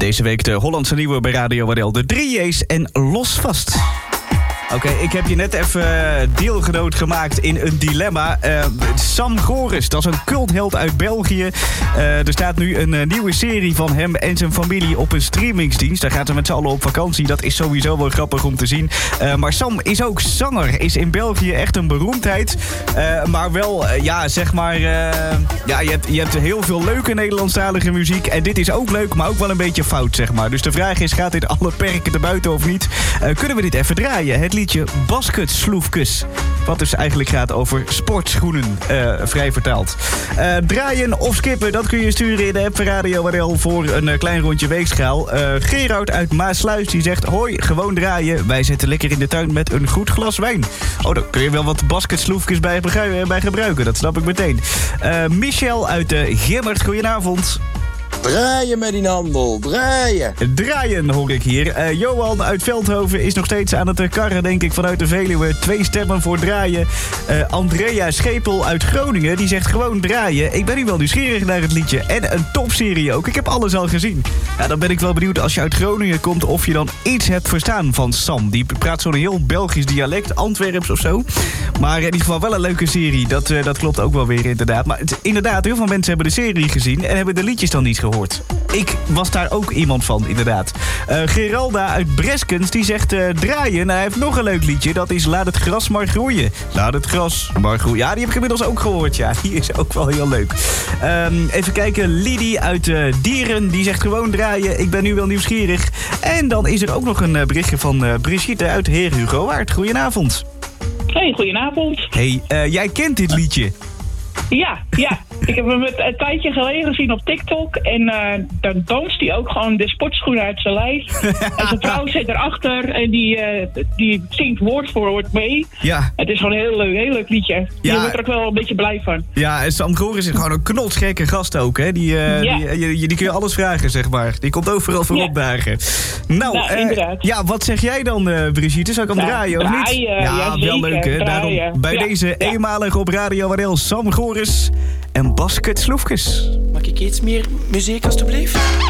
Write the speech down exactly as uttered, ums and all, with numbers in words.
Deze week de Hollandse nieuwe bij Radio Wadel. De drie J's en Los Vast. Oké, okay, ik heb je net even deelgenoot gemaakt in een dilemma. Uh, Sam Goris, dat is een cultheld uit België. Uh, er staat nu een uh, nieuwe serie van hem en zijn familie op een streamingsdienst. Daar gaan ze met z'n allen op vakantie. Dat is sowieso wel grappig om te zien. Uh, maar Sam is ook zanger. Is in België echt een beroemdheid. Uh, maar wel, uh, ja, zeg maar... Uh, ja, je hebt, je hebt heel veel leuke Nederlandstalige muziek. En dit is ook leuk, maar ook wel een beetje fout, zeg maar. Dus de vraag is, gaat dit alle perken erbuiten of niet? Uh, kunnen we dit even draaien? Het liedje Basket Sloefkes. Wat dus eigenlijk gaat over sportschoenen, uh, vrij vertaald. Uh, draaien of skippen, dat kun je sturen in de app van Radio W R L voor een uh, klein rondje weegschaal. Uh, Gerard uit Maasluis die zegt, hoi, gewoon draaien. Wij zitten lekker in de tuin met een goed glas wijn. Oh, daar kun je wel wat basket sloefkes bij, bij gebruiken, dat snap ik meteen. Uh, Michel uit uh, Gimmert, goedenavond. Draaien met die handel, draaien. Draaien, hoor ik hier. Uh, Johan uit Veldhoven is nog steeds aan het karren, denk ik, vanuit de Veluwe. Twee stemmen voor draaien. Uh, Andrea Schepel uit Groningen, die zegt gewoon draaien. Ik ben nu wel nieuwsgierig naar het liedje. En een topserie ook. Ik heb alles al gezien. Ja, dan ben ik wel benieuwd als je uit Groningen komt of je dan iets hebt verstaan van Sam. Die praat zo'n heel Belgisch dialect, Antwerps of zo. Maar in ieder geval wel een leuke serie. Dat, uh, dat klopt ook wel weer, inderdaad. Maar het, inderdaad, heel veel mensen hebben de serie gezien en hebben de liedjes dan niet gehoord. Ik was daar ook iemand van, inderdaad. Uh, Geralda uit Breskens, die zegt uh, draaien. Hij heeft nog een leuk liedje, dat is Laat het gras maar groeien. Laat het gras maar groeien. Ja, die heb ik inmiddels ook gehoord, ja. Die is ook wel heel leuk. Um, even kijken, Lidie uit uh, Dieren, die zegt gewoon draaien. Ik ben nu wel nieuwsgierig. En dan is er ook nog een uh, berichtje van uh, Brigitte uit Heer Hugo Waard. Goedenavond. Hey, goedenavond. Hey, uh, jij kent dit liedje? Ja, ja. Ik heb hem een tijdje geleden gezien op TikTok. En uh, dan danst hij ook gewoon de sportschoenen uit zijn lijf. En zijn vrouw zit erachter en die, uh, die zingt woord voor woord mee. Ja. Het is gewoon een heel leuk, heel leuk liedje. Ja. Je wordt er ook wel een beetje blij van. Ja, en Sam Goris is gewoon een knotsgekke gast ook. Hè? Die, uh, ja. die, die, die kun je alles vragen, zeg maar. Die komt overal voor ja. opdagen. Nou, nou uh, ja, wat zeg jij dan, uh, Brigitte? Zou ik hem nou, draaien of niet? Draaien, ja, ja, wel zeker, leuk, hè? Draaien. Daarom bij ja. deze ja. eenmalig op Radio W R L Sam Goris en Basket Sloefkes. Mag ik iets meer muziek, alstublieft?